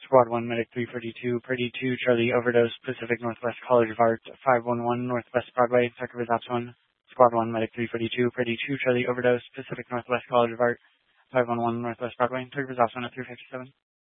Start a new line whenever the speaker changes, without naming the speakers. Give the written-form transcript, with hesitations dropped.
Squad 1, Medic 342, Purdy 2, Charlie Overdose, Pacific Northwest College of Art, 511 Northwest Broadway, Sector Results 1. Squad 1, Medic 342, Purdy 2, Charlie Overdose, Pacific Northwest College of Art, 511 Northwest Broadway, Sector Results 1 at 357.